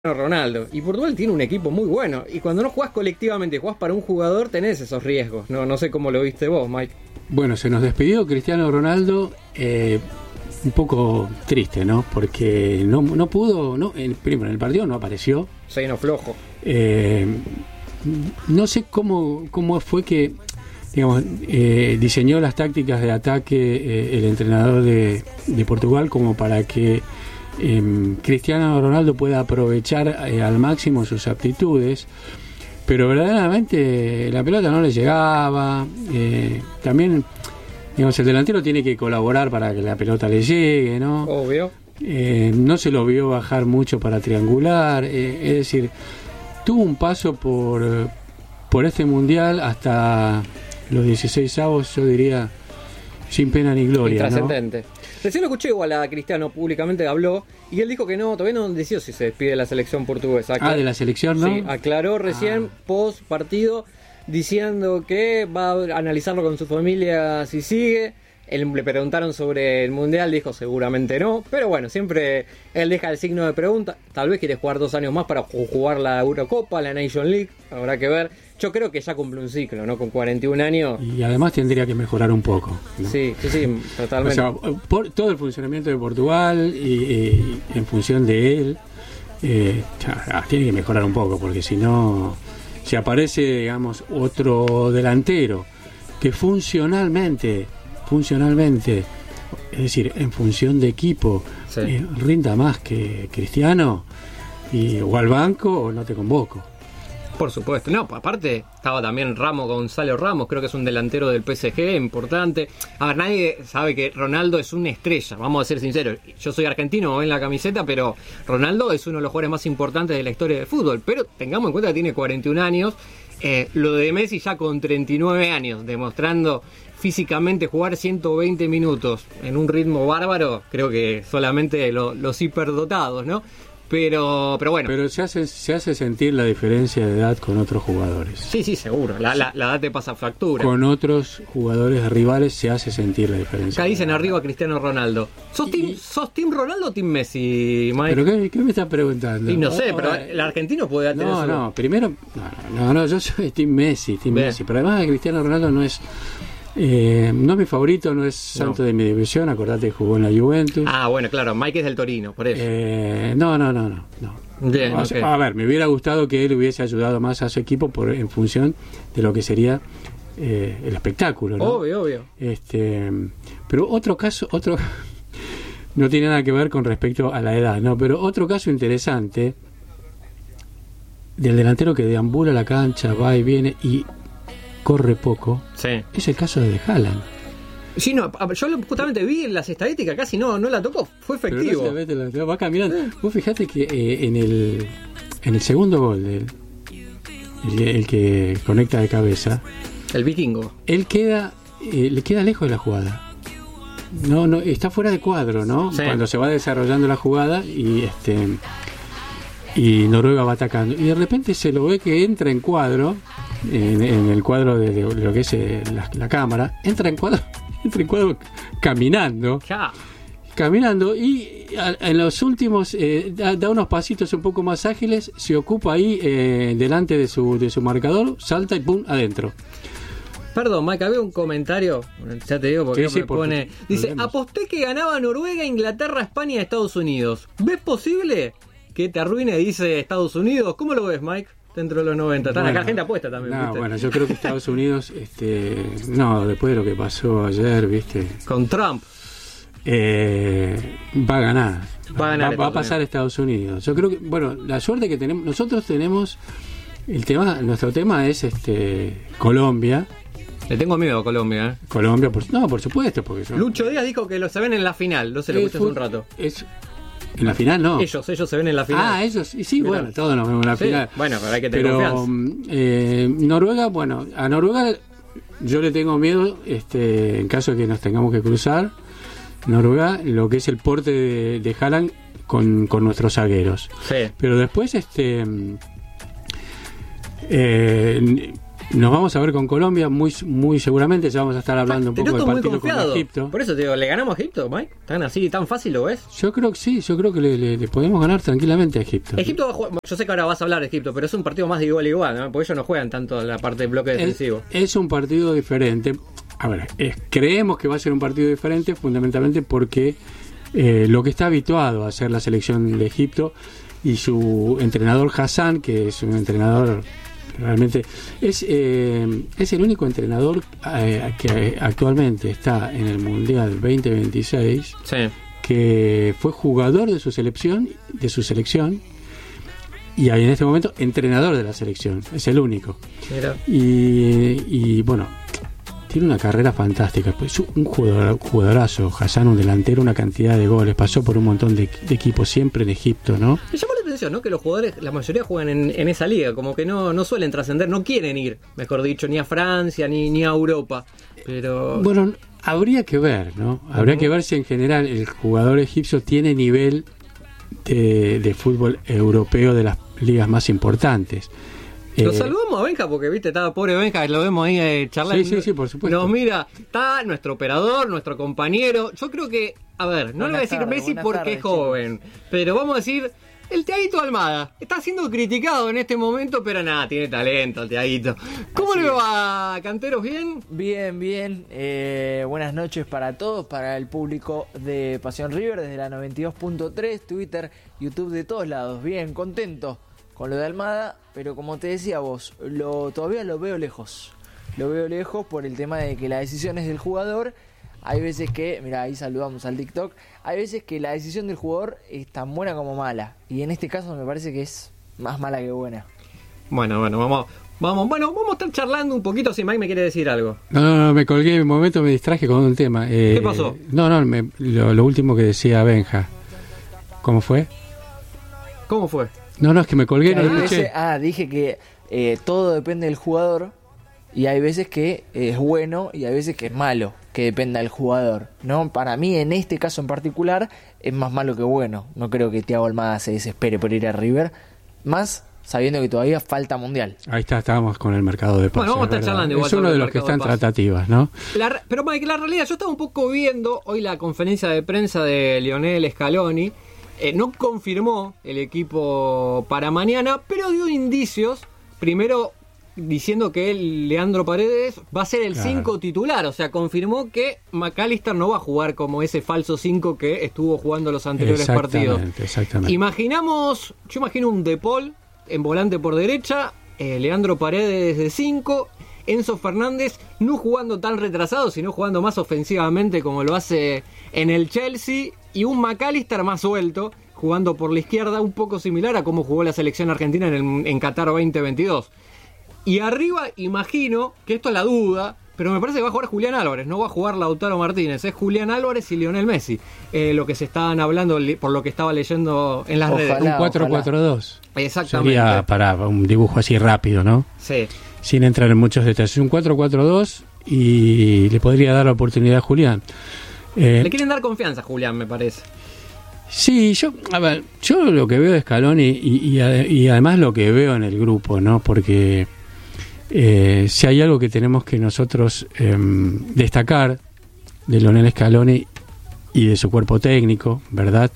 Ronaldo. Y Portugal tiene un equipo muy bueno. Y cuando no jugás colectivamente, jugás para un jugador, tenés esos riesgos. No sé cómo lo viste vos, Mike. Bueno, se nos despidió Cristiano Ronaldo, un poco triste, ¿no? Porque no pudo, primero en el partido no apareció. Se vino flojo. No sé cómo fue que, digamos, diseñó las tácticas de ataque el entrenador de Portugal como para que Cristiano Ronaldo pueda aprovechar al máximo sus aptitudes, pero verdaderamente la pelota no le llegaba. También, digamos, el delantero tiene que colaborar para que la pelota le llegue, ¿no? Obvio. No se lo vio bajar mucho para triangular, es decir, tuvo un paso por este mundial hasta los 16avos, yo diría, sin pena ni gloria, intrascendente, ¿no? Recién lo escuché igual a Cristiano, públicamente habló, y él dijo que todavía no decidió si se despide de la selección portuguesa. De la selección, ¿no? Sí, aclaró recién, post partido, diciendo que va a analizarlo con su familia si sigue. Le preguntaron sobre el Mundial, dijo seguramente no, pero bueno, siempre él deja el signo de pregunta. Tal vez quiere jugar 2 años más para jugar la Eurocopa, la Nation League, habrá que ver. Yo creo que ya cumple un ciclo, ¿no? Con 41 años. Y además tendría que mejorar un poco, ¿no? Sí, totalmente. O sea, por todo el funcionamiento de Portugal y en función de él, tiene que mejorar un poco, porque si no, si aparece, digamos, otro delantero que funcionalmente, es decir, en función de equipo, sí, rinda más que Cristiano, o al banco o no te convoco. Por supuesto. No, aparte estaba también Gonzalo Ramos, creo que es un delantero del PSG, importante. A ver, nadie sabe que Ronaldo es una estrella, vamos a ser sinceros. Yo soy argentino, en la camiseta, pero Ronaldo es uno de los jugadores más importantes de la historia del fútbol. Pero tengamos en cuenta que tiene 41 años. Lo de Messi ya con 39 años, demostrando físicamente jugar 120 minutos en un ritmo bárbaro, creo que solamente los hiperdotados, ¿no? Pero bueno. Pero se hace sentir la diferencia de edad con otros jugadores. Sí, seguro. La edad te pasa factura. Con otros jugadores rivales se hace sentir la diferencia. Acá dicen arriba Cristiano Ronaldo. ¿Sos team Ronaldo o team Messi, Mike? ¿Pero qué me estás preguntando? Y no sé, pero el argentino puede tener eso. No, primero, no, yo soy team Messi. Pero además Cristiano Ronaldo no es mi favorito, no es santo de mi división. Acordate que jugó en la Juventus. Bueno, claro, Mike es del Torino, por eso. No. Bien, okay. A ver, me hubiera gustado que él hubiese ayudado más a su equipo en función de lo que sería el espectáculo, ¿no? Obvio. Pero otro caso, no tiene nada que ver con respecto a la edad, ¿no? Pero otro caso interesante del delantero que deambula la cancha, va y viene y corre poco, sí, es el caso de Haaland. Sí, no, yo justamente vi en las estadísticas, casi no la tocó, fue efectivo. Pero va caminando. Vos fijate que en el segundo gol, el que conecta de cabeza, el vikingo, él le queda lejos de la jugada. No, está fuera de cuadro, ¿no? Sí. Cuando se va desarrollando la jugada y Noruega va atacando. Y de repente se lo ve que entra en cuadro, en el cuadro de lo que es la cámara, entra en cuadro caminando. Ja. Caminando y en los últimos da unos pasitos un poco más ágiles, se ocupa ahí delante de su marcador, salta y pum, adentro. Perdón, Mike, había un comentario, ya te digo porque me pone, dice, aposté que ganaba Noruega, Inglaterra, España y Estados Unidos. ¿Ves posible que te arruine, dice Estados Unidos? ¿Cómo lo ves, Mike? Dentro de los 90. Están acá gente apuesta también, ¿viste? Bueno, yo creo que Estados Unidos, después de lo que pasó ayer, ¿viste? Con Trump. Va a ganar. Va a pasar Estados Unidos. Yo creo que, la suerte que tenemos, nosotros tenemos nuestro tema es Colombia. Le tengo miedo a Colombia, ¿eh? Colombia, por supuesto. Porque Lucho Díaz dijo que se ven en la final, no se lo escuché hace un rato. En la final no. Ellos se ven en la final. Ellos, sí, mirá. Bueno, todos nos vemos en la final. Bueno, pero hay que tener confianza. Noruega, a Noruega yo le tengo miedo, en caso de que nos tengamos que cruzar. Noruega, lo que es el porte de Haaland con nuestros zagueros. Sí. Pero después, Nos vamos a ver con Colombia muy seguramente. Ya vamos a estar hablando un poco del partido con Egipto. Por eso te digo, ¿le ganamos a Egipto, Mike? ¿Tan así, tan fácil lo ves? Yo creo que sí, yo creo que le podemos ganar tranquilamente a Egipto. Egipto va a jugar, yo sé que ahora vas a hablar de Egipto, pero es un partido más de igual a igual, ¿no? Porque ellos no juegan tanto la parte del bloque defensivo. Es un partido diferente. A ver, creemos que va a ser un partido diferente fundamentalmente porque lo que está habituado a hacer la selección de Egipto y su entrenador Hassan, que es un entrenador realmente es el único entrenador que actualmente está en el Mundial 2026, sí, que fue jugador de su selección y en este momento entrenador de la selección. Es el único. Mira. Y bueno, tiene una carrera fantástica. Pues un jugadorazo, Hassan, un delantero, una cantidad de goles. Pasó por un montón de equipos siempre en Egipto, ¿no? Me llamó la atención, ¿no? Que los jugadores, la mayoría juegan en esa liga, como que no suelen trascender, no quieren ir, mejor dicho, ni a Francia ni a Europa. Pero bueno, habría que ver, ¿no? Habría que ver si en general el jugador egipcio tiene nivel de fútbol europeo de las ligas más importantes. Lo saludamos a Benja porque, viste, estaba pobre Benja, lo vemos ahí charlando. Sí, por supuesto. Nos mira, está nuestro operador, nuestro compañero. Yo creo que, a ver, no le voy a decir Messi porque es joven, pero vamos a decir el Thiaguito Almada. Está siendo criticado en este momento, pero nada, tiene talento el Thiaguito. ¿Cómo le va, Canteros? ¿Bien? Bien. Buenas noches para todos, para el público de Pasión River, desde la 92.3, Twitter, YouTube, de todos lados. Bien, contento con lo de Almada, pero como te decía vos, todavía lo veo lejos. Lo veo lejos por el tema de que la decisión es del jugador. Hay veces que, mira, ahí saludamos al TikTok, hay veces que la decisión del jugador es tan buena como mala. Y en este caso me parece que es más mala que buena. Bueno, vamos a estar charlando un poquito, si Mike me quiere decir algo. No, me colgué, en un momento me distraje con un tema. ¿Qué pasó? Lo último que decía Benja. ¿Cómo fue? ¿Cómo fue? No, es que me colgué, no escuché. Dije que todo depende del jugador y hay veces que es bueno y hay veces que es malo, que dependa del jugador, ¿no? Para mí, en este caso en particular, es más malo que bueno. No creo que Thiago Almada se desespere por ir a River, más sabiendo que todavía falta Mundial. Ahí estábamos con el mercado de pases. Bueno, vamos a estar charlando igual. Es uno de los que está en tratativas, ¿no? Pero Mike, la realidad, yo estaba un poco viendo hoy la conferencia de prensa de Lionel Scaloni. No confirmó el equipo para mañana, pero dio indicios. Primero diciendo que Leandro Paredes va a ser el 5 titular. O sea, confirmó que McAllister no va a jugar como ese falso 5 que estuvo jugando los anteriores partidos. Exactamente. Yo imagino un De Paul en volante por derecha, Leandro Paredes de 5, Enzo Fernández no jugando tan retrasado, sino jugando más ofensivamente como lo hace en el Chelsea, y un McAllister más suelto, jugando por la izquierda, un poco similar a cómo jugó la selección argentina en Qatar 2022. Y arriba, imagino, que esto es la duda, pero me parece que va a jugar Julián Álvarez, no va a jugar Lautaro Martínez, es Julián Álvarez y Lionel Messi, lo que se estaban hablando, por lo que estaba leyendo en las redes. Un 4-4-2. Exactamente. Sería para un dibujo así rápido, ¿no? Sí. Sin entrar en muchos detalles. Un 4-4-2 y le podría dar la oportunidad a Julián. Le quieren dar confianza a Julián, me parece. Sí, yo lo que veo de Scaloni y además lo que veo en el grupo, ¿no? Porque si hay algo que tenemos que nosotros destacar de Lionel Scaloni y de su cuerpo técnico, ¿verdad?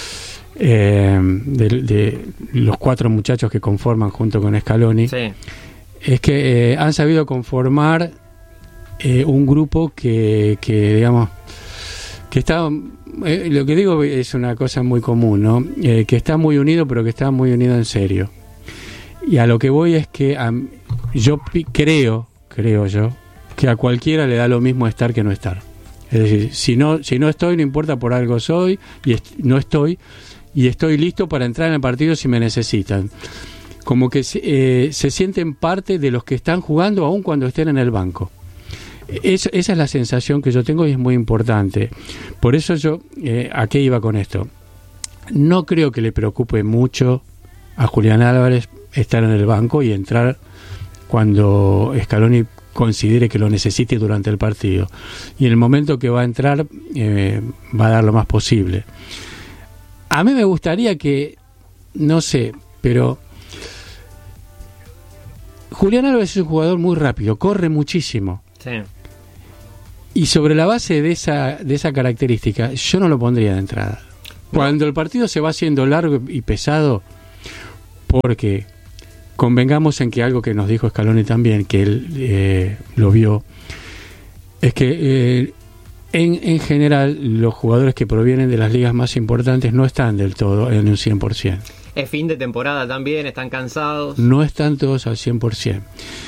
De los 4 muchachos que conforman junto con Scaloni, sí, es que han sabido conformar un grupo que digamos, que está, lo que digo es una cosa muy común, ¿no? Que está muy unido, pero que está muy unido en serio. Y a lo que voy es que yo creo yo, que a cualquiera le da lo mismo estar que no estar. Es decir, si no estoy, no importa, por algo soy, no estoy, y estoy listo para entrar en el partido si me necesitan. Como que se sienten parte de los que están jugando aun cuando estén en el banco. Esa es la sensación que yo tengo y es muy importante. Por eso ¿a qué iba con esto? No creo que le preocupe mucho a Julián Álvarez estar en el banco y entrar cuando Scaloni considere que lo necesite durante el partido. Y en el momento que va a entrar, va a dar lo más posible. A mí me gustaría que, no sé, pero Julián Álvarez es un jugador muy rápido, corre muchísimo. Sí. Y sobre la base de esa característica, yo no lo pondría de entrada. Cuando el partido se va haciendo largo y pesado, porque convengamos en que algo que nos dijo Scaloni también, que él lo vio, es que en general los jugadores que provienen de las ligas más importantes no están del todo en un 100%. Es fin de temporada también, están cansados. No están todos al 100%.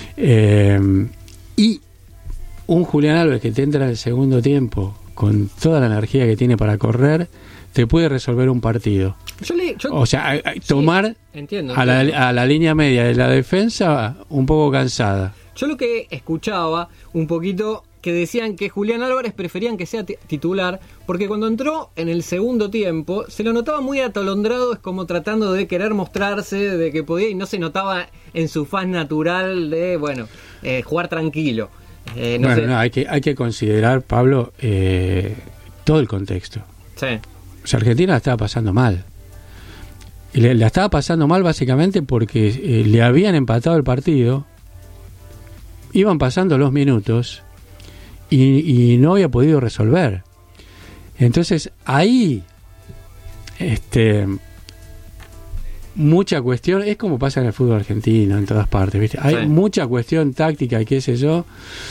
Y un Julián Álvarez que te entra en el segundo tiempo con toda la energía que tiene para correr, te puede resolver un partido. O sea, tomar entiendo. A la línea media de la defensa un poco cansada. Yo lo que escuchaba un poquito, que decían que Julián Álvarez preferían que sea titular, porque cuando entró en el segundo tiempo se lo notaba muy atolondrado, es como tratando de querer mostrarse, de que podía, y no se notaba en su faz natural de, jugar tranquilo. Hay que considerar, Pablo, todo el contexto. Sí. O sea, Argentina la estaba pasando mal. Y la estaba pasando mal básicamente porque le habían empatado el partido, iban pasando los minutos y no había podido resolver. Entonces ahí mucha cuestión, es como pasa en el fútbol argentino en todas partes, ¿viste? Hay mucha cuestión táctica y qué sé yo.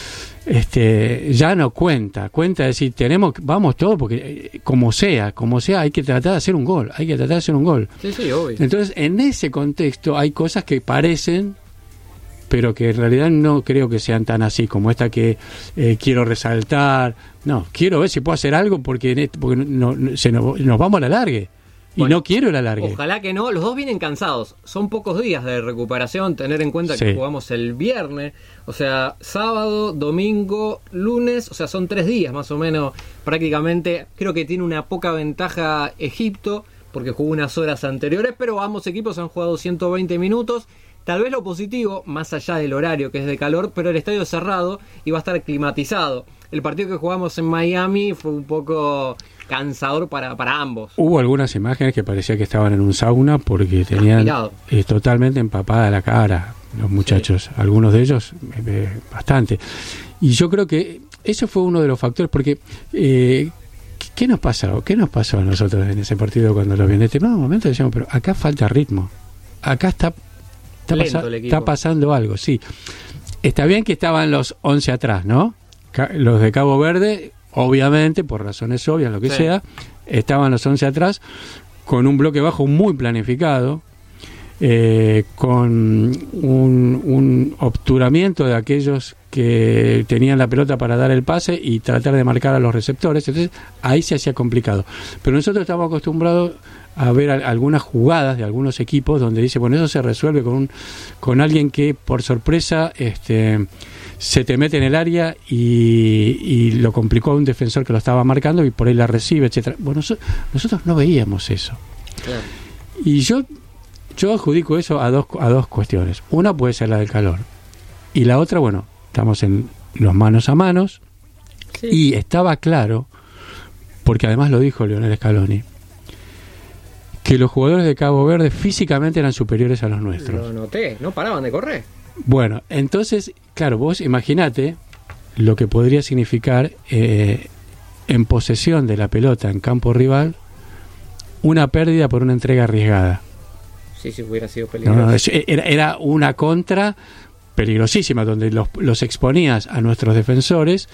Ya no cuenta decir, vamos todos, porque como sea, hay que tratar de hacer un gol, Sí, obvio. Entonces, en ese contexto hay cosas que parecen, pero que en realidad no creo que sean tan así, como esta que quiero resaltar, no, quiero ver si puedo hacer algo porque nos vamos a la largue. Y no quiero el alargue. Ojalá que no. Los dos vienen cansados. Son pocos días de recuperación. Tener en cuenta que jugamos el viernes. O sea, sábado, domingo, lunes. O sea, son 3 días más o menos. Prácticamente. Creo que tiene una poca ventaja Egipto, porque jugó unas horas anteriores. Pero ambos equipos han jugado 120 minutos. Tal vez lo positivo, más allá del horario que es de calor, pero el estadio es cerrado y va a estar climatizado. El partido que jugamos en Miami fue un poco cansador para ambos. Hubo algunas imágenes que parecía que estaban en un sauna porque tenían totalmente empapada la cara los muchachos, algunos de ellos bastante. Y yo creo que eso fue uno de los factores, porque ¿qué nos pasó? ¿Qué nos pasó a nosotros en ese partido cuando lo vi? En determinado momento decíamos, pero acá falta ritmo, acá está pasando algo, sí. Está bien que estaban los 11 atrás, ¿no? Los de Cabo Verde, obviamente, por razones obvias, lo que sea, estaban los 11 atrás, con un bloque bajo muy planificado, con un obturamiento de aquellos que tenían la pelota para dar el pase y tratar de marcar a los receptores. Entonces ahí se hacía complicado. Pero nosotros estamos acostumbrados a ver algunas jugadas de algunos equipos donde dice, bueno, eso se resuelve con alguien que por sorpresa se te mete en el área y lo complicó a un defensor que lo estaba marcando y por ahí la recibe, etcétera. Bueno, nosotros no veíamos eso. Claro. Y yo adjudico eso a dos cuestiones. Una puede ser la del calor y la otra, bueno, estamos en los manos a manos, y estaba claro, porque además lo dijo Lionel Scaloni, que los jugadores de Cabo Verde físicamente eran superiores a los nuestros. Lo noté, no paraban de correr. Bueno, entonces, claro, vos imaginate lo que podría significar en posesión de la pelota en campo rival una pérdida por una entrega arriesgada. Sí, hubiera sido peligroso. Era una contra peligrosísima, donde los exponías a nuestros defensores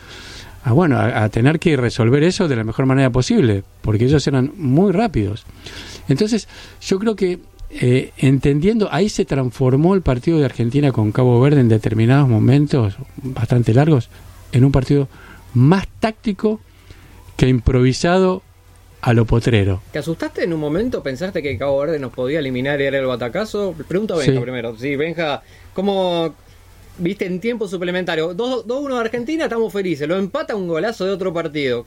a tener que resolver eso de la mejor manera posible, porque ellos eran muy rápidos. Entonces, yo creo que entendiendo, ahí se transformó el partido de Argentina con Cabo Verde en determinados momentos bastante largos en un partido más táctico que improvisado a lo potrero. ¿Te asustaste en un momento? ¿Pensaste que Cabo Verde nos podía eliminar y era el batacazo? Pregunto a Benja primero. Sí, Benja, ¿cómo viste en tiempo suplementario? 2-1 de Argentina, estamos felices. Lo empata un golazo de otro partido.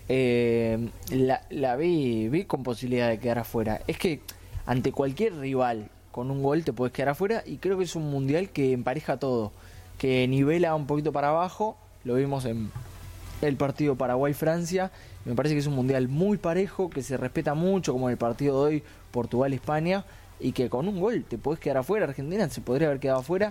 La vi con posibilidad de quedar afuera. Es que ante cualquier rival con un gol te puedes quedar afuera, y creo que es un mundial que empareja todo, que nivela un poquito para abajo. Lo vimos en el partido Paraguay-Francia. Me parece que es un mundial muy parejo, que se respeta mucho, como en el partido de hoy Portugal-España, y que con un gol te podés quedar afuera. Argentina se podría haber quedado afuera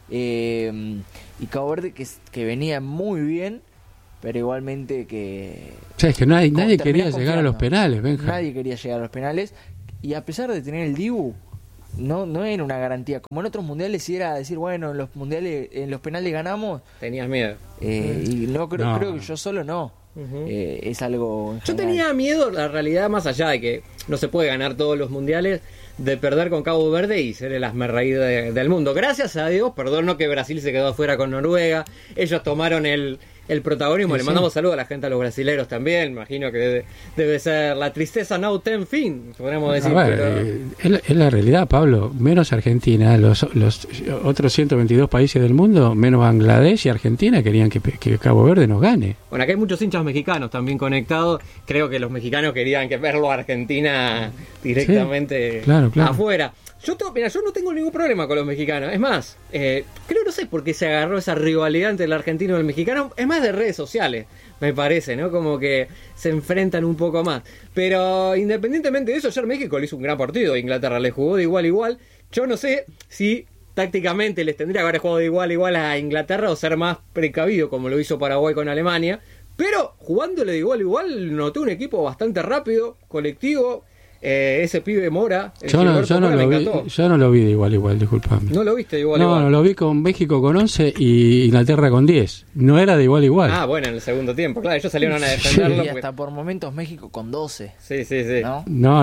y Cabo Verde que venía muy bien, pero igualmente que... O sea, es que nadie quería llegar a los penales, Benja. Nadie quería llegar a los penales, y a pesar de tener el Dibu, no era una garantía. Como en otros mundiales, si era decir, bueno, en los penales ganamos. Tenías miedo. Y creo que yo solo no. Es algo en Yo general. tenía miedo, la realidad, más allá de que no se puede ganar todos los mundiales, de perder con Cabo Verde y ser el asmerreír del mundo. Gracias a Dios, perdón, que Brasil se quedó afuera con Noruega. Ellos tomaron el protagonismo. Sí, Le sí. mandamos saludos a la gente, a los brasileros también. Imagino que debe ser la tristeza no ten fin, podríamos decir. A ver, es la realidad, Pablo. Menos Argentina, los otros 122 países del mundo, menos Bangladesh y Argentina, querían que Cabo Verde nos gane. Bueno, acá hay muchos hinchas mexicanos también conectados. Creo que los mexicanos querían que verlo a Argentina directamente Sí, claro. afuera. Yo no tengo ningún problema con los mexicanos. Es más, no sé por qué se agarró esa rivalidad entre el argentino y el mexicano. Es más de redes sociales, me parece, ¿no? Como que se enfrentan un poco más. Pero independientemente de eso, ayer México le hizo un gran partido. Inglaterra le jugó de igual a igual. Yo no sé si tácticamente les tendría que haber jugado de igual a igual a Inglaterra o ser más precavido como lo hizo Paraguay con Alemania. Pero jugándole de igual a igual, noté un equipo bastante rápido, colectivo. Ese pibe Mora, Yo no lo vi de igual a igual, disculpame. ¿No lo viste de igual a igual? No, lo vi con México con 11 y Inglaterra con 10. No era de igual a igual. Ah, bueno, en el segundo tiempo, claro, ellos salieron a defenderlo. Y hasta por momentos México con 12. Sí. ¿No?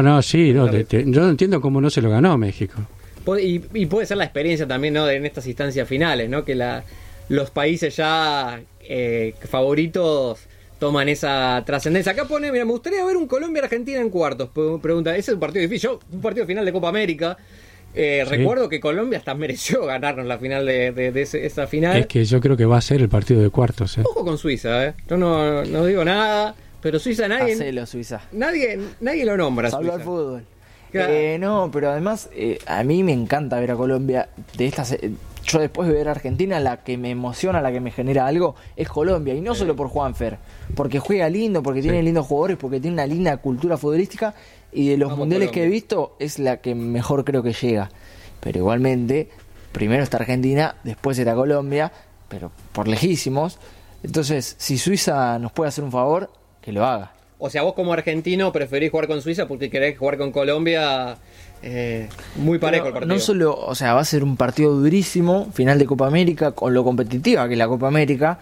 Yo no entiendo cómo no se lo ganó México. Y puede ser la experiencia también, ¿no? En estas instancias finales, ¿no? Que los países ya favoritos toman esa trascendencia. Acá pone, mira, me gustaría ver un Colombia-Argentina en cuartos. Pregunta, ese es un partido difícil. Un partido final de Copa América. Recuerdo que Colombia hasta mereció ganarnos la final de esa final. Es que yo creo que va a ser el partido de cuartos. Ojo con Suiza, Yo no digo nada, pero Suiza Suiza. Nadie lo nombra. Salvo Suiza. al fútbol. Claro. No, pero además a mí me encanta ver a Colombia. Yo después de ver a Argentina, la que me emociona, la que me genera algo, es Colombia. Y no solo por Juanfer, porque juega lindo, porque tiene lindos jugadores, porque tiene una linda cultura futbolística. Y de los mundiales que he visto, es la que mejor creo que llega. Pero igualmente, primero está Argentina, después está Colombia, pero por lejísimos. Entonces, si Suiza nos puede hacer un favor, que lo haga. O sea, vos como argentino preferís jugar con Suiza porque querés jugar con Colombia. Muy parejo el partido. No solo, o sea, va a ser un partido durísimo, final de Copa América, con lo competitiva que es la Copa América,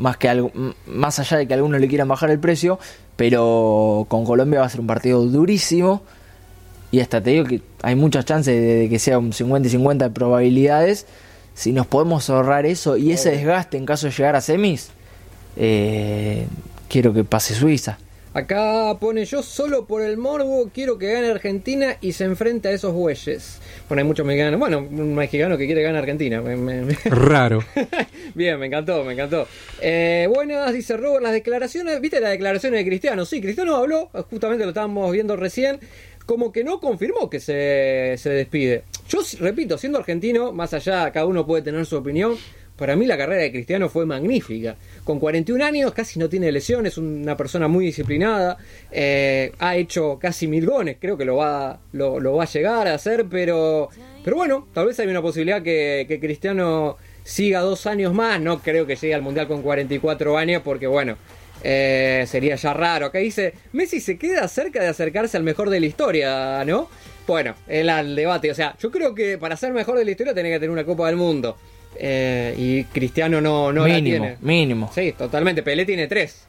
más allá de que algunos le quieran bajar el precio, pero con Colombia va a ser un partido durísimo, y hasta te digo que hay muchas chances de que sea un 50 y 50 de probabilidades. Si nos podemos ahorrar eso y ese desgaste en caso de llegar a semis, quiero que pase Suiza. Acá pone, yo solo por el morbo quiero que gane Argentina y se enfrente a esos bueyes. Bueno, hay muchos mexicanos. Bueno, un mexicano que quiere ganar Argentina. Raro. Bien, me encantó. Buenas, dice Robert, las declaraciones. ¿Viste las declaraciones de Cristiano? Sí, Cristiano habló, justamente lo estábamos viendo recién, como que no confirmó que se despide. Yo repito, siendo argentino, más allá, cada uno puede tener su opinión. Para mí la carrera de Cristiano fue magnífica. Con 41 años, casi no tiene lesiones, una persona muy disciplinada, ha hecho casi 1000 goles, creo que lo va a llegar a hacer, pero bueno, tal vez hay una posibilidad que Cristiano siga 2 años más. No creo que llegue al Mundial con 44 años, porque bueno, sería ya raro. Acá dice, Messi se queda cerca de acercarse al mejor de la historia, ¿no? Bueno, el debate, o sea, yo creo que para ser mejor de la historia tenés que tener una Copa del Mundo. Y Cristiano no la tiene. Mínimo. Sí, totalmente. Pelé tiene 3.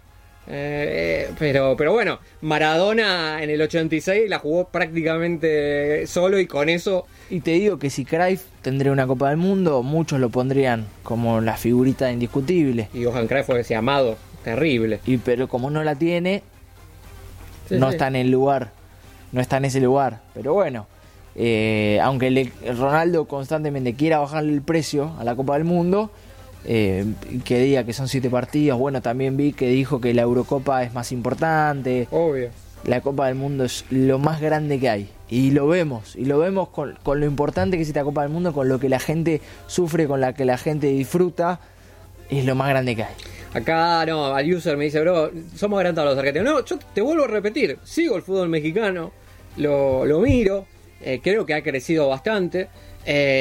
Pero bueno, Maradona en el 86 la jugó prácticamente solo, y con eso. Y te digo que si Cruyff tendría una Copa del Mundo, muchos lo pondrían como la figurita indiscutible. Y Johan Cruyff fue ese amado, terrible. Pero como no la tiene, Sí. está en el lugar. No está en ese lugar. Pero bueno. Aunque Ronaldo constantemente quiera bajarle el precio a la Copa del Mundo, que diga que son 7 partidos, bueno, también vi que dijo que la Eurocopa es más importante. Obvio. La Copa del Mundo es lo más grande que hay, y lo vemos con lo importante que es esta Copa del Mundo, con lo que la gente sufre, con la que la gente disfruta, es lo más grande que hay. Acá no, al user me dice, bro, somos agrandados los argentinos. No, yo te vuelvo a repetir, sigo el fútbol mexicano, lo miro. Creo que ha crecido bastante.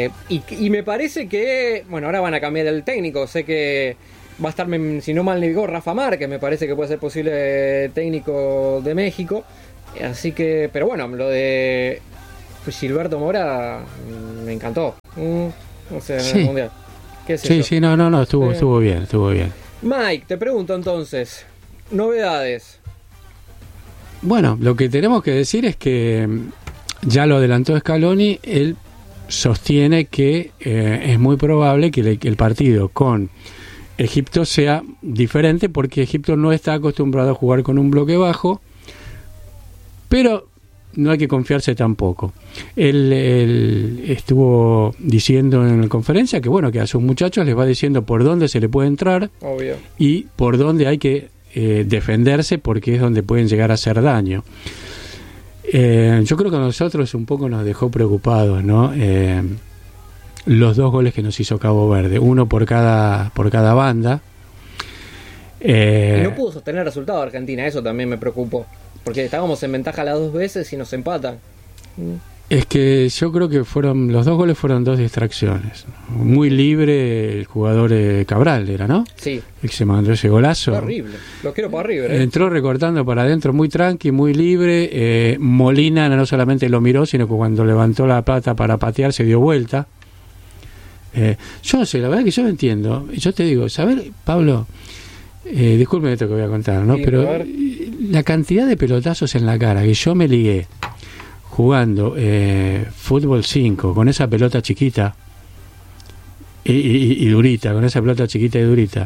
Y me parece que, bueno, ahora van a cambiar el técnico, sé que va a estar, si no mal me digo, Rafa Márquez, me parece que puede ser posible técnico de México, así que, pero bueno, lo de Gilberto Mora me encantó, no sé, en el Mundial. ¿Qué sé yo? Sí, no, estuvo bien. Mike, te pregunto entonces, novedades. Bueno, lo que tenemos que decir es que ya lo adelantó Scaloni, él sostiene que es muy probable que el partido con Egipto sea diferente porque Egipto no está acostumbrado a jugar con un bloque bajo, pero no hay que confiarse tampoco. Él estuvo diciendo en la conferencia que bueno, que a sus muchachos les va diciendo por dónde se le puede entrar. Obvio. Y por dónde hay que defenderse porque es donde pueden llegar a hacer daño. Yo creo que a nosotros un poco nos dejó preocupados, ¿no? Los 2 goles que nos hizo Cabo Verde, uno por cada banda. Y no pudo sostener el resultado Argentina, eso también me preocupó, porque estábamos en ventaja las 2 veces y nos empatan. Es que yo creo que los 2 goles fueron 2 distracciones. Muy libre el jugador Cabral, ¿era, no? Sí. El que se mandó ese golazo. Horrible. Lo quiero para River. Entró recortando para adentro, muy tranqui, muy libre. Molina no solamente lo miró, sino que cuando levantó la pata para patear se dio vuelta. Yo no sé, la verdad que yo no entiendo. Yo te digo, ¿sabes, Pablo? Disculpe esto que voy a contar, ¿no? Sí, pero la cantidad de pelotazos en la cara que yo me ligué jugando fútbol 5 con esa pelota chiquita y durita, con esa pelota chiquita y durita,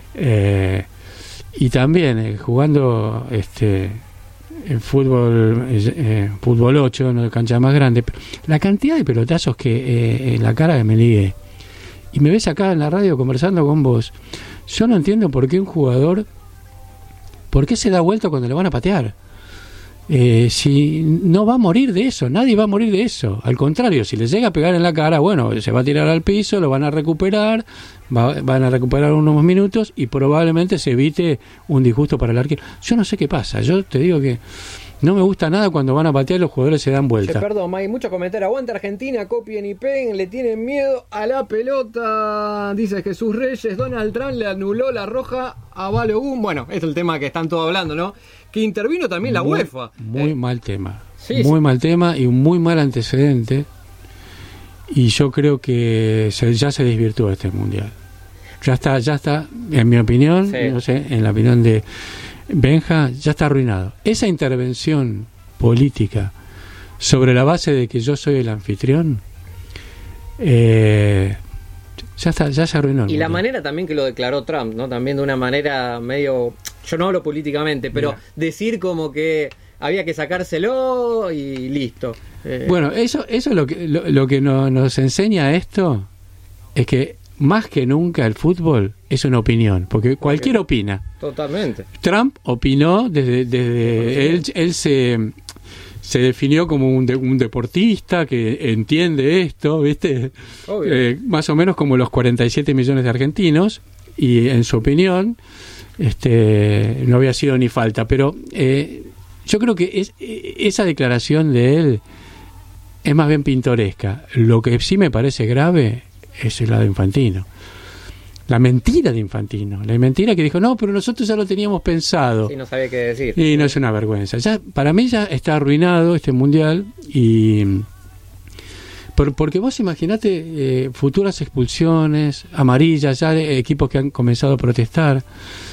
y también jugando en fútbol 8, no de cancha más grande, la cantidad de pelotazos que en la cara que me ligué, y me ves acá en la radio conversando con vos, yo no entiendo por qué un jugador, por qué se da vuelta cuando le van a patear. Si no va a morir de eso, nadie va a morir de eso. Al contrario, si le llega a pegar en la cara, bueno, se va a tirar al piso, lo van a recuperar, van a recuperar unos minutos y probablemente se evite un disgusto para el arquero. Yo no sé qué pasa, yo te digo que no me gusta nada cuando van a patear y los jugadores se dan vuelta. Perdón, hay mucho comentario. Aguanta Argentina, copien y peguen, le tienen miedo a la pelota. Dice Jesús Reyes, Donald Trump le anuló la roja a Balogun. Bueno, es el tema que están todos hablando, ¿no? Que intervino también la UEFA. Muy mal tema. Mal tema y un muy mal antecedente. Y yo creo que ya se desvirtuó este mundial. Ya está, en mi opinión, no sé, en la opinión de Benja, ya está arruinado. Esa intervención política sobre la base de que yo soy el anfitrión, ya se arruinó. Y la manera también que lo declaró Trump, ¿no? También de una manera medio, yo no hablo políticamente, pero decir como que había que sacárselo y listo. Bueno, eso es lo que nos enseña esto, es que más que nunca el fútbol es una opinión, porque cualquiera opina. Totalmente. Trump opinó desde él se definió como un deportista que entiende esto, ¿viste? Más o menos como los 47 millones de argentinos, y en su opinión no había sido ni falta, pero yo creo que esa declaración de él es más bien pintoresca. Lo que sí me parece grave es la de Infantino. La mentira de Infantino. La mentira que dijo, no, pero nosotros ya lo teníamos pensado. Sí, no sabía qué decir. Y no, es una vergüenza. Para mí ya está arruinado este mundial. Porque vos imaginate futuras expulsiones, amarillas, ya de equipos que han comenzado a protestar.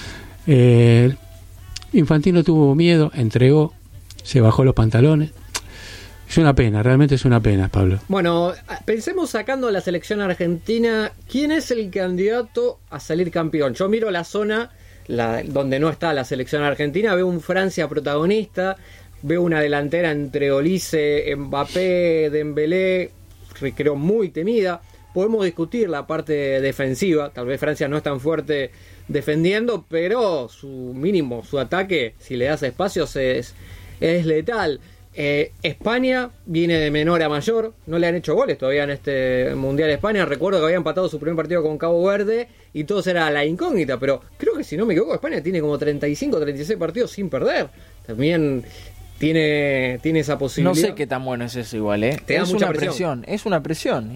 Infantino tuvo miedo, entregó, se bajó los pantalones. Es una pena, realmente es una pena, Pablo. Bueno, pensemos sacando a la selección argentina, ¿quién es el candidato a salir campeón? Yo miro la zona donde no está la selección argentina, veo un Francia protagonista, veo una delantera entre Olise, Mbappé, Dembélé, creo muy temida. Podemos discutir la parte defensiva, tal vez Francia no es tan fuerte defendiendo, pero su ataque, si le das espacios, es letal. España viene de menor a mayor, no le han hecho goles todavía en este Mundial de España. Recuerdo que había empatado su primer partido con Cabo Verde y todos era la incógnita, pero creo que si no me equivoco España tiene como 35, 36 partidos sin perder. También tiene esa posibilidad. No sé qué tan bueno es eso igual, ¿eh? Te da es mucha una presión. Es una presión.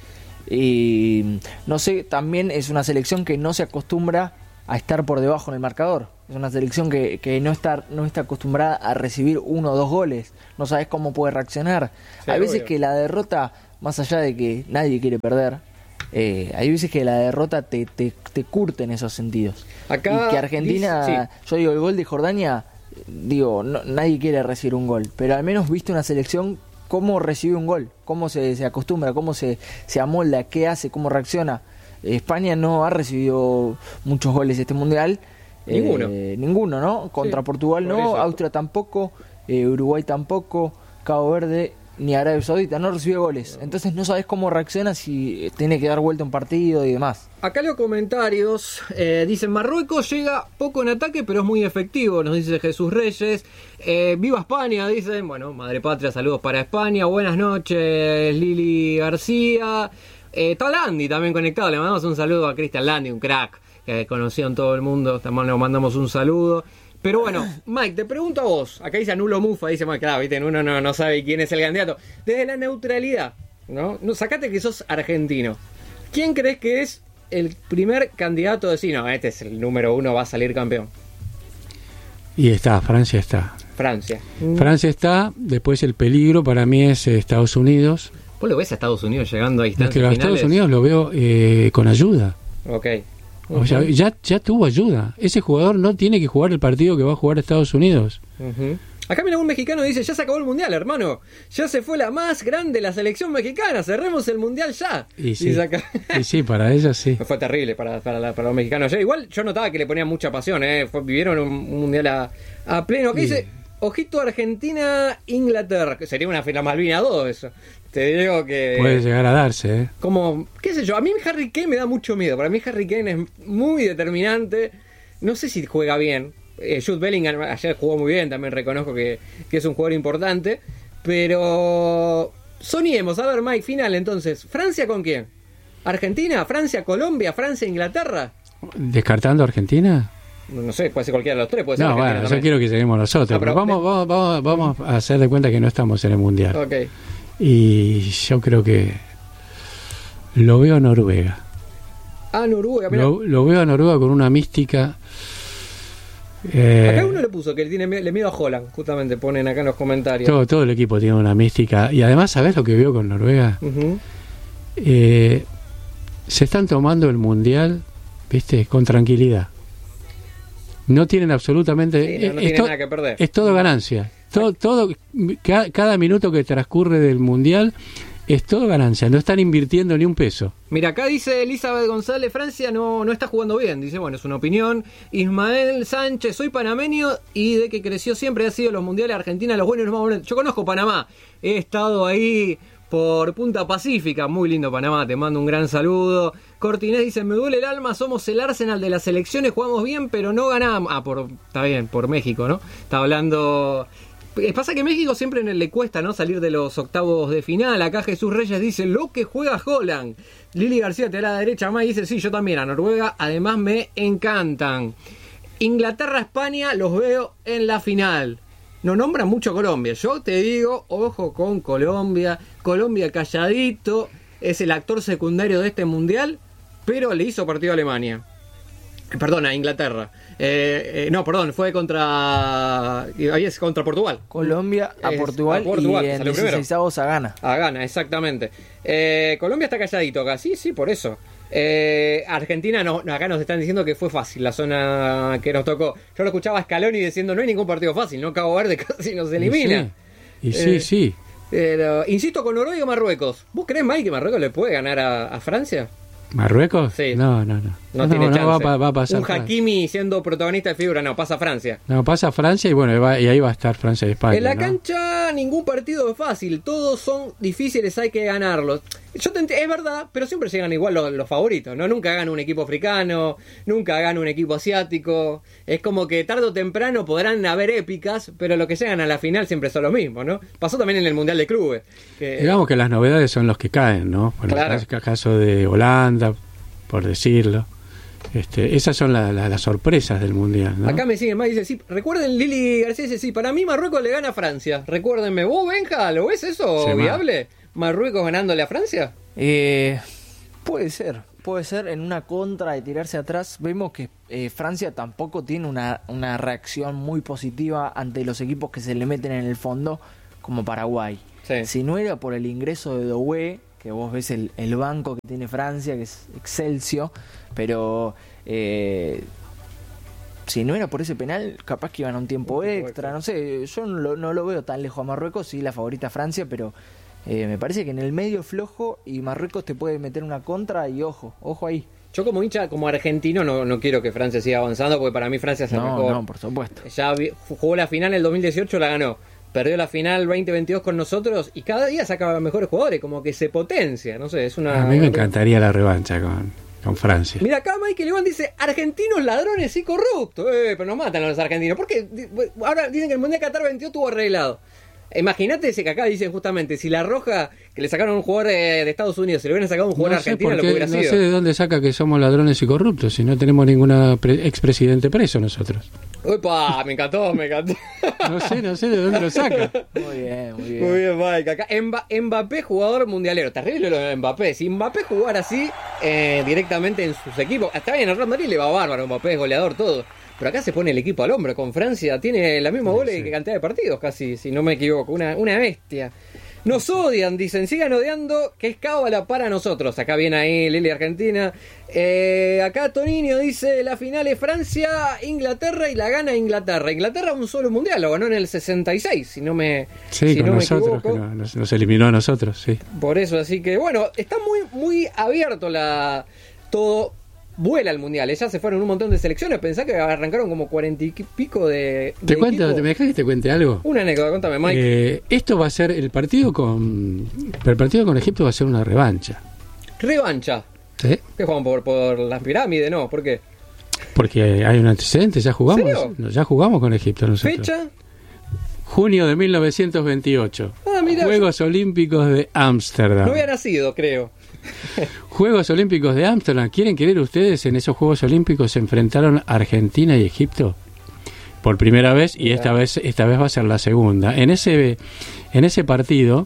Y no sé, también es una selección que no se acostumbra a estar por debajo en el marcador. Es una selección que no está acostumbrada a recibir 1 o 2 goles. No sabes cómo puede reaccionar. Sí, hay veces obvio. que la derrota, más allá de que nadie quiere perder, hay veces que la derrota te curte en esos sentidos. Acá y que Argentina, dice- sí. yo digo, el gol de Jordania, digo, nadie quiere recibir un gol, pero al menos viste una selección cómo recibe un gol, cómo se acostumbra, cómo se amolda, qué hace, cómo reacciona. España no ha recibido muchos goles este mundial. Ninguno, ¿no? Contra Sí, Portugal por no, eso. Austria tampoco, Uruguay tampoco, Cabo Verde ni Arabia Saudita no recibió goles. Entonces no sabes cómo reacciona, si tiene que dar vuelta un partido y demás. Acá los comentarios dicen: Marruecos llega poco en ataque, pero es muy efectivo, nos dice Jesús Reyes. Viva España, dicen. Bueno, madre patria, saludos para España. Buenas noches, Lili García. Está Landi también conectado, le mandamos un saludo a Cristian Landi, un crack que conocido en todo el mundo. También le mandamos un saludo. Pero bueno, Mike, te pregunto a vos. Acá dice Anulo Mufa, dice Mike, claro, viste, uno no sabe quién es el candidato. Desde la neutralidad, ¿no? Sacate que sos argentino. ¿Quién crees que es el primer candidato a decir, no, este es el número 1, va a salir campeón? Y Francia está. Francia. Francia está, después el peligro para mí es Estados Unidos. ¿Vos lo ves a Estados Unidos llegando a Es instancias que a finales? Estados Unidos lo veo con ayuda. Ok. O sea, ya tuvo ayuda. Ese jugador no tiene que jugar el partido que va a jugar Estados Unidos. Ujú. Acá mira, un mexicano dice: ya se acabó el mundial, hermano. Ya se fue la más grande, la selección mexicana. Cerremos el mundial ya. Y sí, Dice acá. y sí, para ellos sí. Fue terrible para los mexicanos. Igual yo notaba que le ponían mucha pasión. Vivieron un mundial a pleno. ¿Qué Sí. dice? Ojito, Argentina, Inglaterra. Que sería una final Malvina 2 eso. Te digo que... Puede llegar a darse, ¿eh? Como, qué sé yo, a mí Harry Kane me da mucho miedo. Para mí Harry Kane es muy determinante. No sé si juega bien. Jude Bellingham ayer jugó muy bien, también reconozco que es un jugador importante. Pero soñemos, a ver, Mike, final entonces. ¿Francia con quién? ¿Argentina? ¿Francia? ¿Colombia? ¿Francia? ¿Inglaterra? ¿Descartando a Argentina? No sé, puede ser cualquiera de los tres. Puede ser No, Argentina bueno, yo también. quiero que lleguemos nosotros. No, pero pero vamos a hacer de cuenta que no estamos en el Mundial. Ok. Y yo creo que lo veo a Noruega. Ah, Noruega, mirá. Lo veo a Noruega con una mística. Acá uno le puso que le miedo a Holland, justamente ponen acá en los comentarios. Todo el equipo tiene una mística. Y además, ¿sabés lo que veo con Noruega? Ujú. Se están tomando el Mundial, ¿viste? Con tranquilidad. No tienen absolutamente... Sí, no tienen nada que perder. Es todo ganancia. Cada minuto que transcurre del Mundial es todo ganancia. No están invirtiendo ni un peso. Mira, acá dice Elizabeth González: Francia no está jugando bien. Dice, bueno, es una opinión. Ismael Sánchez: soy panameño y de que creció siempre ha sido los mundiales Argentina, los buenos y los más buenos. Yo conozco Panamá, he estado ahí por Punta Pacífica, muy lindo Panamá, te mando un gran saludo. Cortinés dice: me duele el alma, somos el Arsenal de las selecciones, jugamos bien pero no ganamos. Está bien, por México, ¿no? Está hablando... Pasa que México siempre le cuesta, ¿no?, salir de los octavos de final. Acá Jesús Reyes dice: lo que juega Holland. Lili García te da a la derecha más y dice: sí, yo también a Noruega, además me encantan. Inglaterra, España, los veo en la final. No nombran mucho Colombia. Yo te digo, ojo con Colombia. Colombia calladito, es el actor secundario de este mundial, pero le hizo partido a Alemania. Perdón, a Inglaterra. No, perdón, fue contra Portugal. Colombia a Es Portugal, a Portugal, y en salió primero. 16avos a Ghana. A Ghana, exactamente. Colombia está calladito acá, sí, por eso. Argentina, no, acá nos están diciendo que fue fácil la zona que nos tocó. Yo lo escuchaba a Scaloni diciendo: no hay ningún partido fácil, no, Cabo Verde casi nos elimina. Y sí. Pero, insisto, con Noruega y Marruecos. ¿Vos creés, Mike, que Marruecos le puede ganar a Francia? ¿Marruecos? Sí. No Tiene chance. va a pasar. Un Hakimi siendo protagonista de figura, no, pasa a Francia. No, pasa Francia y bueno, y ahí va a estar Francia y España. En la ¿no? cancha ningún partido es fácil, todos son difíciles, hay que ganarlos. Es verdad, pero siempre llegan igual los favoritos, ¿no? Nunca gana un equipo africano, nunca gana un equipo asiático. Es como que tarde o temprano podrán haber épicas, pero los que llegan a la final siempre son los mismos, ¿no? Pasó también en el Mundial de Clubes. Digamos que las novedades son los que caen, ¿no? Por Claro. el caso de Holanda, por decirlo. Esas son las sorpresas del Mundial, ¿no? Acá me siguen más, dice, sí, recuerden, Lili García dice, sí, para mí Marruecos le gana a Francia. Recuérdenme, vos, Benja, ¿lo ves eso Sí, viable? ¿Marruecos ganándole a Francia? Puede ser en una contra de tirarse atrás. Vemos que Francia tampoco tiene una reacción muy positiva ante los equipos que se le meten en el fondo, como Paraguay. Sí. Si no era por el ingreso de Doué, que vos ves el banco que tiene Francia, que es Excelsior, pero si no era por ese penal, capaz que iban a un tiempo extra, no sé, yo no lo veo tan lejos a Marruecos, sí, la favorita Francia, pero me parece que en el medio flojo y Marruecos te puede meter una contra y ojo ahí. Yo como hincha, como argentino, no quiero que Francia siga avanzando, porque para mí Francia es el mejor. No, por supuesto. Ya jugó la final en el 2018, la ganó. Perdió la final 2022 con nosotros y cada día saca a los mejores jugadores, como que se potencia, no sé, es una... A mí me encantaría la revancha con Francia. Mira, acá Michael Iván dice, argentinos ladrones y corruptos. Pero nos matan a los argentinos. ¿Por qué? Ahora dicen que el Mundial Qatar 22 estuvo arreglado. Imagínate ese que acá dicen justamente, si la Roja, que le sacaron a un jugador de Estados Unidos, si le hubieran sacado a un jugador argentino, lo que hubiera sido. No sé de dónde saca que somos ladrones y corruptos, si no tenemos ninguna expresidente preso nosotros. ¡Upa! Me encantó. No sé de dónde lo saca. Muy bien. Muy bien, Mike. Acá Mbappé, jugador mundialero. Terrible lo de Mbappé. Si Mbappé jugara así directamente en sus equipos, está bien, el Real Madrid le va bárbaro. Mbappé es goleador, todo. Pero acá se pone el equipo al hombro. Con Francia tiene la misma goles que cantidad de partidos, casi, si no me equivoco. Una bestia. Nos odian, dicen, sigan odiando, que es cábala para nosotros. Acá viene ahí Lili Argentina. Acá Toninho dice, la final es Francia-Inglaterra y la gana Inglaterra. Inglaterra un solo mundial, lo ganó en el 66, si no me nosotros, equivoco. Que nos eliminó a nosotros, sí. Por eso, así que bueno, está muy abierto todo. Vuela el mundial, ya se fueron un montón de selecciones. Pensá que arrancaron como 40 y pico de ¿Te cuento? ¿Me dejas que te cuente algo? Una anécdota, contame, Mike. Esto va a ser el partido con Egipto va a ser una revancha. ¿Revancha? ¿Sí? ¿Qué juegan por las pirámides? No, ¿por qué? Porque hay un antecedente, ya jugamos. ¿Serio? Ya jugamos con Egipto nosotros. ¿Fecha? Junio de 1928. Mirá, Juegos Olímpicos de Ámsterdam. No había nacido, creo. Juegos Olímpicos de Ámsterdam. ¿Quieren creer ustedes? En esos Juegos Olímpicos se enfrentaron Argentina y Egipto por primera vez, y esta vez va a ser la segunda. En ese partido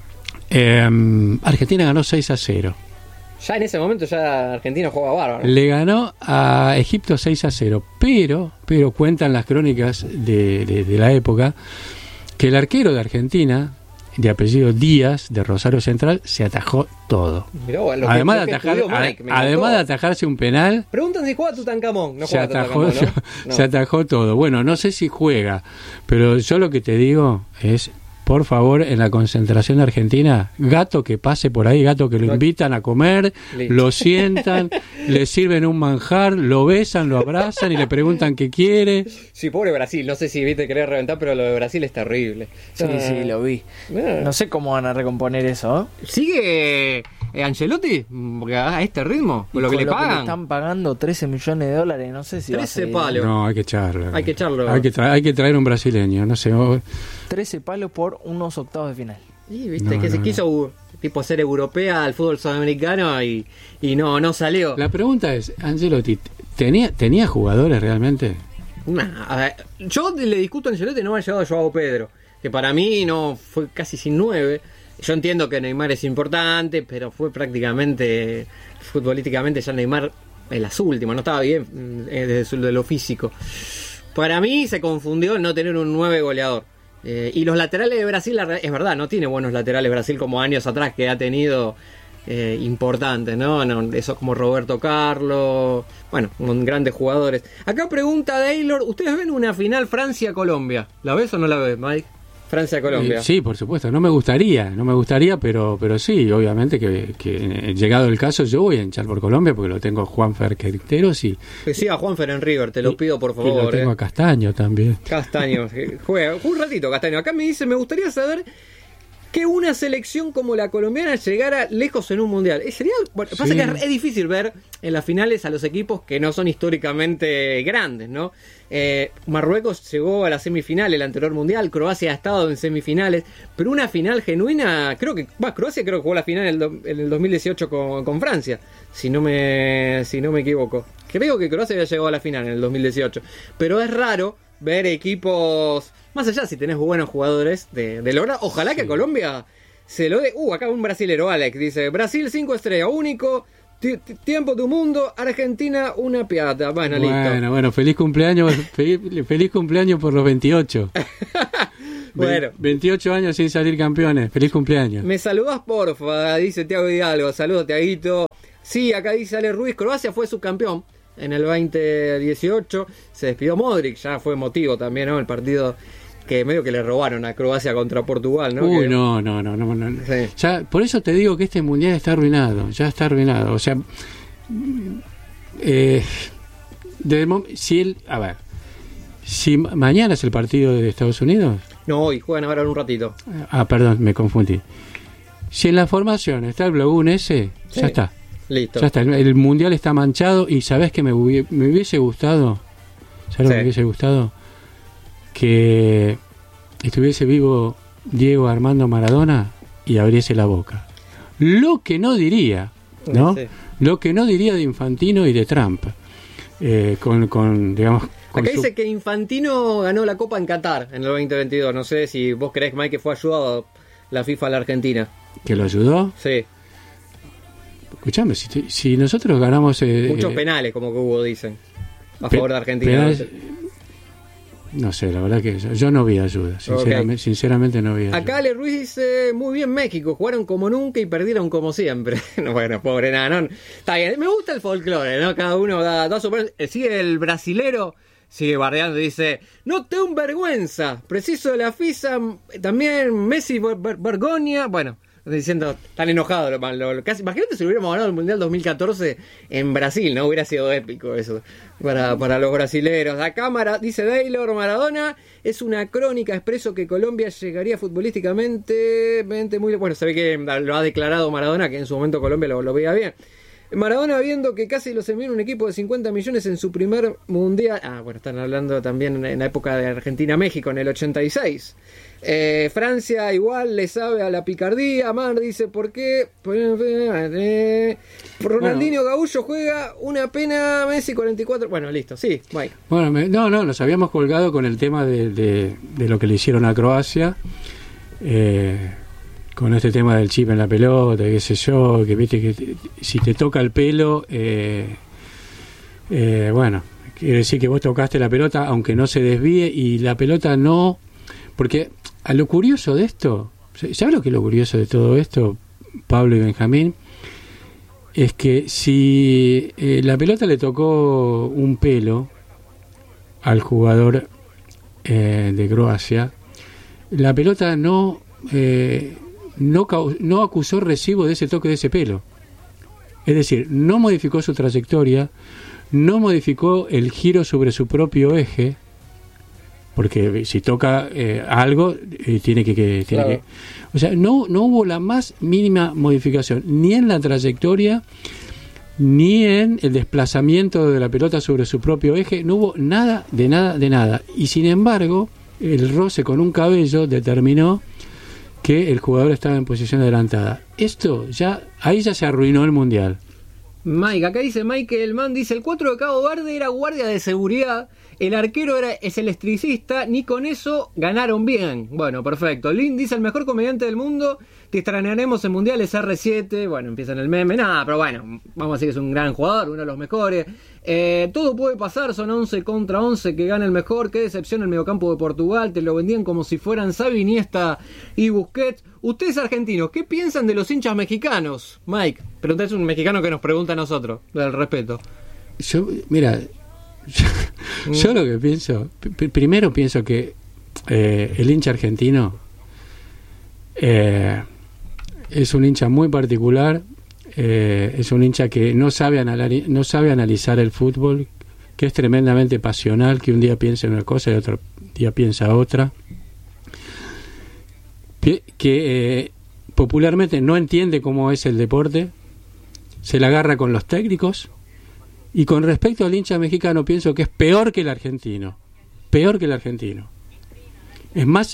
Argentina ganó 6-0. Ya en ese momento ya Argentina jugaba bárbaro. Le ganó a Egipto 6-0, pero cuentan las crónicas de la época que el arquero de Argentina, de apellido Díaz, de Rosario Central, se atajó todo. Mirá, bueno, además de atajarse un penal, preguntan si juega Tutankamón. No se juega atajó, Tutankamón, ¿no? se atajó todo. Bueno, no sé si juega, pero yo lo que te digo es, por favor, en la concentración argentina, gato que pase por ahí, gato que lo invitan a comer, listo. Lo sientan, le sirven un manjar, lo besan, lo abrazan y le preguntan qué quiere. Sí, pobre Brasil, no sé si viste querer reventar, pero lo de Brasil es terrible. Sí, lo vi. No sé cómo van a recomponer eso, ¿eh? ¿Sigue Ancelotti? Porque a este ritmo, con lo que le pagan. Que le están pagando $13 millones, no sé si 13 palos. No, hay que echarlo. Hay que echarlo. Hay que traer un brasileño, no sé. 13 palos por unos octavos de final. Y viste que se quiso tipo ser europea al fútbol sudamericano y no salió. La pregunta es, Ancelotti, ¿tenía jugadores realmente? A ver, yo le discuto a Ancelotti no ha llegado a Joao Pedro, que para mí no fue casi sin 9. Yo entiendo que Neymar es importante, pero fue prácticamente futbolísticamente ya Neymar en las últimas, no estaba bien desde lo físico. Para mí se confundió en no tener un 9 goleador. Y los laterales de Brasil, es verdad, no tiene buenos laterales Brasil como años atrás que ha tenido importantes, ¿no? Esos como Roberto Carlos, bueno, grandes jugadores. Acá pregunta Taylor, ¿ustedes ven una final Francia-Colombia? ¿La ves o no la ves, Mike? Francia-Colombia. Sí, por supuesto, no me gustaría, pero sí, obviamente que llegado el caso yo voy a hinchar por Colombia porque lo tengo a Juanfer Quinteros y... Que siga Juanfer en River, te lo pido por favor. Y lo tengo a Castaño también. Castaño, juega un ratito Castaño. Acá me dice, me gustaría saber que una selección como la colombiana llegara lejos en un mundial. Bueno, pasa que es difícil ver en las finales a los equipos que no son históricamente grandes, ¿no? Marruecos llegó a la semifinal el anterior mundial, Croacia ha estado en semifinales, pero una final genuina, Croacia creo que jugó la final en el 2018 con Francia, si no me equivoco. Creo que Croacia había llegado a la final en el 2018, pero es raro ver equipos, más allá si tenés buenos jugadores, de lograr. Ojalá que a Colombia se lo dé. Acá un brasilero, Alex, dice: Brasil 5 estrellas, único, tiempo du mundo, Argentina una piata. Bueno, listo. Bueno, feliz cumpleaños, feliz cumpleaños por los 28. Bueno, 28 años sin salir campeones, feliz cumpleaños. Me saludás, porfa, dice Tiago Hidalgo. Saludos, Tiaguito. Sí, acá dice Ale Ruiz, Croacia fue subcampeón en el 2018, se despidió Modric, ya fue emotivo también, ¿no? El partido que medio que le robaron a Croacia contra Portugal, ¿no? No. Sí. Ya, por eso te digo que este mundial está arruinado, ya está arruinado. O sea, si mañana es el partido de Estados Unidos. No, hoy juegan ahora en un ratito. Perdón, me confundí. Si en la formación está el Blogún ese, sí. Ya está. Listo. Ya está, el mundial está manchado y ¿sabés qué me hubiese gustado? ¿Sabés lo que me hubiese gustado? Que estuviese vivo Diego Armando Maradona y abriese la boca. Lo que no diría, ¿no? Sí. Lo que no diría de Infantino y de Trump. Digamos... Acá dice que Infantino ganó la Copa en Qatar en el 2022. No sé si vos creés, Mike, que fue ayudado la FIFA a la Argentina. ¿Que lo ayudó? Sí. Escuchame, si nosotros ganamos... muchos penales, como que hubo, dicen, a favor de Argentina. Penales, no sé, la verdad que yo no vi ayuda, sinceramente no vi ayuda. Acá Ale Ruiz dice: muy bien México, jugaron como nunca y perdieron como siempre. Bueno, pobre nada, no, está bien, me gusta el folclore, ¿no? Cada uno da su... Sigue el brasilero, sigue bardeando y dice: no te un vergüenza, preciso de la FISA, también Messi vergonia. Bueno, diciendo, tan enojado, casi, imagínate si hubiéramos ganado el Mundial 2014 en Brasil, ¿no? Hubiera sido épico eso para los brasileros. La cámara, dice Taylor, Maradona es una crónica, expreso que Colombia llegaría futbolísticamente muy... Bueno, se ve que lo ha declarado Maradona, que en su momento Colombia lo veía bien. Maradona, viendo que casi los envió un equipo de 50 millones en su primer mundial. Bueno, están hablando también en la época de Argentina-México, en el 86. Francia igual le sabe a la picardía. Mar dice: ¿por qué? Ronaldinho Gaullo juega una pena, Messi 44. Bueno, listo, sí, Mike. Bueno, nos habíamos colgado con el tema de lo que le hicieron a Croacia. Con este tema del chip en la pelota, qué sé yo, que viste que si te toca el pelo, bueno, quiere decir que vos tocaste la pelota aunque no se desvíe y la pelota no... Porque a lo curioso de esto, ¿sabes lo que es lo curioso de todo esto, Pablo y Benjamín? Es que si la pelota le tocó un pelo al jugador de Croacia, la pelota no acusó recibo de ese toque de ese pelo. Es decir, no modificó su trayectoria, no modificó el giro sobre su propio eje, porque si toca algo, tiene que... O sea, no hubo la más mínima modificación, ni en la trayectoria, ni en el desplazamiento de la pelota sobre su propio eje, no hubo nada. Y sin embargo, el roce con un cabello determinó que el jugador estaba en posición adelantada. Ahí ya se arruinó el mundial. Mike, acá dice Michael Mann, dice: el 4 de Cabo Verde era guardia de seguridad, el arquero es el electricista, ni con eso ganaron bien. Bueno, perfecto. Lynn dice: el mejor comediante del mundo, te extrañaremos en mundiales R7. Bueno, empieza en el meme, nada, pero bueno, vamos a decir que es un gran jugador, uno de los mejores. Todo puede pasar, son 11 contra 11 que gana el mejor. Qué decepción el mediocampo de Portugal, te lo vendían como si fueran Xavi, Iniesta y Busquets. Ustedes argentinos, ¿qué piensan de los hinchas mexicanos? Mike, pregunta, es un mexicano que nos pregunta a nosotros, del respeto. Yo lo que pienso, primero pienso que el hincha argentino es un hincha muy particular. Es un hincha que no sabe analizar el fútbol, que es tremendamente pasional, que un día piensa una cosa y otro día piensa otra. que popularmente no entiende cómo es el deporte, se la agarra con los técnicos, y con respecto al hincha mexicano pienso que es peor que el argentino. Es más,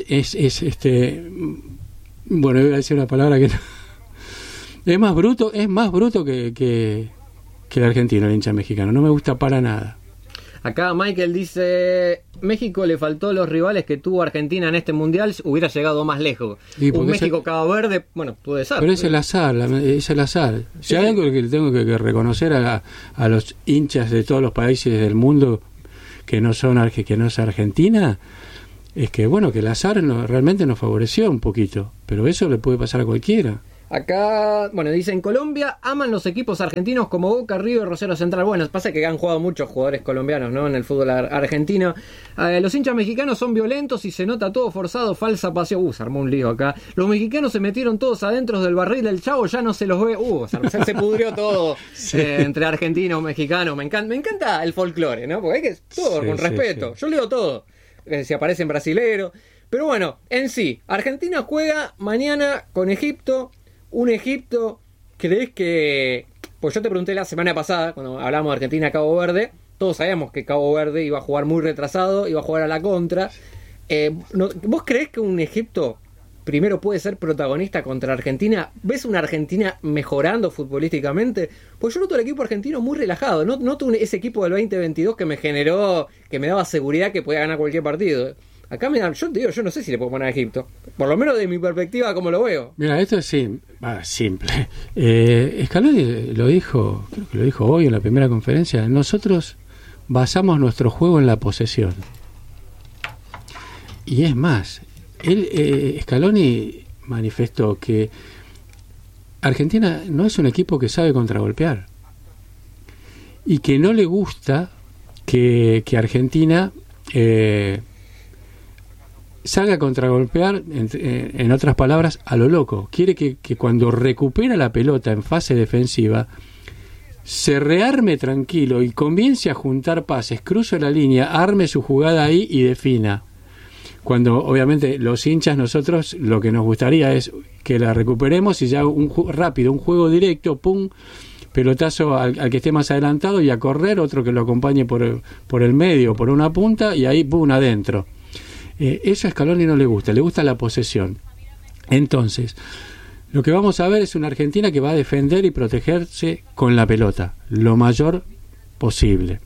bueno, voy a decir una palabra que no. Es más bruto que el argentino, el hincha mexicano. No me gusta para nada. Acá Michael dice: México le faltó los rivales que tuvo Argentina en este mundial, hubiera llegado más lejos. Un México-Cabo Verde, bueno, puede ser. Pero es el azar, Si hay algo que le tengo que reconocer a los hinchas de todos los países del mundo que no es Argentina, es que bueno, que el azar realmente nos favoreció un poquito, pero eso le puede pasar a cualquiera. Acá, bueno, dice: en Colombia aman los equipos argentinos como Boca, River, Rosario Central. Bueno, pasa que han jugado muchos jugadores colombianos, ¿no?, en el fútbol argentino. Los hinchas mexicanos son violentos y se nota todo forzado, falsa pasión. Se armó un lío acá. Los mexicanos se metieron todos adentro del barril del Chavo, ya no se los ve. Se pudrió todo sí. Entre argentinos, mexicanos. Me encanta el folclore, ¿no? Porque hay que todo sí, con respeto. Sí. Yo leo todo. Si aparecen brasileros. Pero bueno, en sí, Argentina juega mañana con Egipto. Un Egipto, ¿crees que...? Pues yo te pregunté la semana pasada, cuando hablamos de Argentina-Cabo Verde, todos sabíamos que Cabo Verde iba a jugar muy retrasado, iba a jugar a la contra. ¿Vos creés que un Egipto primero puede ser protagonista contra Argentina? ¿Ves una Argentina mejorando futbolísticamente? Pues yo noto el equipo argentino muy relajado. Noto ese equipo del 2022 que me generó, que me daba seguridad que podía ganar cualquier partido. Acá yo te digo, yo no sé si le puedo poner a Egipto. Por lo menos de mi perspectiva, como lo veo. Mira, esto es simple. Scaloni lo dijo, creo que lo dijo hoy en la primera conferencia. Nosotros basamos nuestro juego en la posesión. Y es más, Scaloni manifestó que Argentina no es un equipo que sabe contragolpear. Y que no le gusta que Argentina... salga a contragolpear, en otras palabras, a lo loco. Quiere que cuando recupera la pelota en fase defensiva, se rearme tranquilo y comience a juntar pases, cruce la línea, arme su jugada ahí y defina. Cuando, obviamente, los hinchas, nosotros, lo que nos gustaría es que la recuperemos y ya un juego directo, pum, pelotazo al que esté más adelantado y a correr, otro que lo acompañe por el medio, por una punta y ahí, pum, adentro. Eso a Scaloni no le gusta la posesión. Entonces, lo que vamos a ver es una Argentina que va a defender y protegerse con la pelota lo mayor posible.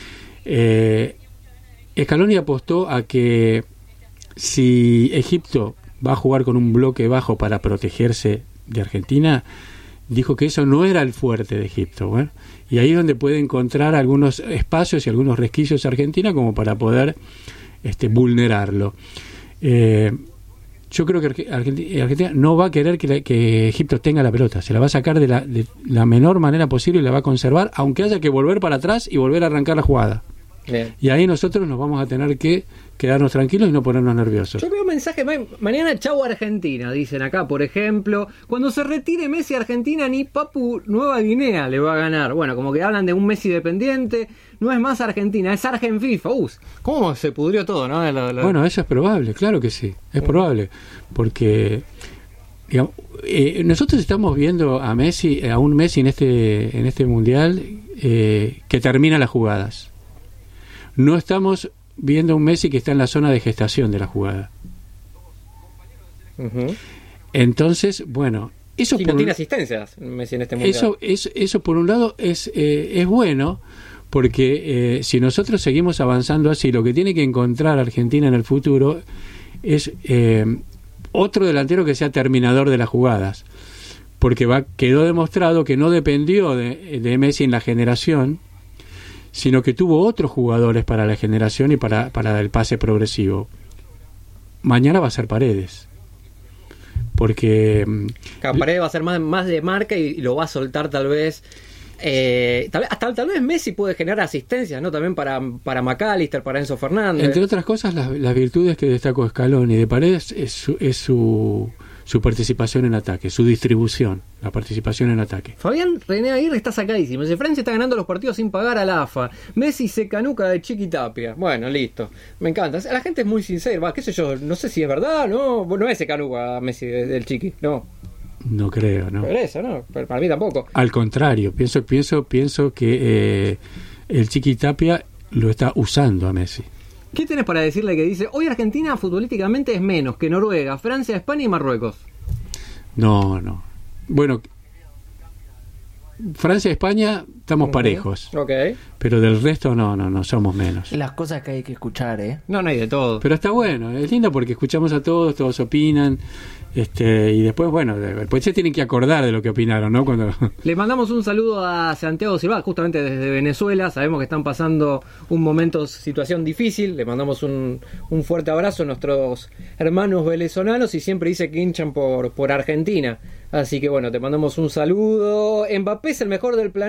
Scaloni apostó a que si Egipto va a jugar con un bloque bajo para protegerse de Argentina, dijo que eso no era el fuerte de Egipto. Bueno, y ahí es donde puede encontrar algunos espacios y algunos resquicios Argentina como para poder vulnerarlo. Yo creo que Argentina no va a querer que Egipto tenga la pelota, se la va a sacar de la menor manera posible y la va a conservar, aunque haya que volver para atrás y volver a arrancar la jugada. Bien. Y ahí nosotros nos vamos a tener que quedarnos tranquilos y no ponernos nerviosos. Yo veo un mensaje: mañana chau Argentina, dicen acá, por ejemplo. Cuando se retire Messi, Argentina ni Papu Nueva Guinea le va a ganar. Bueno, como que hablan de un Messi dependiente. No es más Argentina, es Argen FIFA. ¿Cómo se pudrió todo, no? Bueno, eso es probable, claro que sí. Es probable, porque digamos, nosotros estamos viendo a un Messi en este mundial que termina las jugadas. No estamos viendo a un Messi que está en la zona de gestación de la jugada. Uh-huh. Entonces, bueno, eso no tiene asistencias Messi en este mundial. Eso por un lado es bueno, porque si nosotros seguimos avanzando así, lo que tiene que encontrar Argentina en el futuro es otro delantero que sea terminador de las jugadas, porque quedó demostrado que no dependió de Messi en la generación, sino que tuvo otros jugadores para la generación y para el pase progresivo. Mañana va a ser Paredes, porque Paredes va a ser más de marca y lo va a soltar tal vez. Tal vez Messi puede generar asistencias, ¿no? También para McAllister, para Enzo Fernández. Entre otras cosas, las virtudes que destacó Scaloni de Paredes es su su participación en ataque, su distribución, la participación en ataque. Fabián René Aguirre está sacadísimo. Dice, Francia está ganando los partidos sin pagar a la AFA. Messi se canuca de Chiqui Tapia. Bueno, listo. Me encanta. La gente es muy sincera. Qué sé yo, no sé si es verdad, ¿no? No es se canuca Messi del Chiqui, no. No creo, ¿no? Pero eso, ¿no? Pero para mí tampoco. Al contrario, pienso que el Chiqui Tapia lo está usando a Messi. ¿Qué tenés para decirle que dice, hoy Argentina futbolísticamente es menos que Noruega, Francia, España y Marruecos? No. Bueno, Francia y España estamos parejos. Ok. Pero del resto no somos menos. Las cosas que hay que escuchar, ¿eh? No hay de todo. Pero está bueno, es lindo porque escuchamos a todos opinan. Y después, bueno, después se tienen que acordar de lo que opinaron, ¿no? Cuando... Le mandamos un saludo a Santiago Silva, justamente desde Venezuela. Sabemos que están pasando un momento, situación difícil. Le mandamos un fuerte abrazo a nuestros hermanos venezolanos y siempre dice que hinchan por Argentina. Así que bueno, te mandamos un saludo. Mbappé es el mejor del planeta.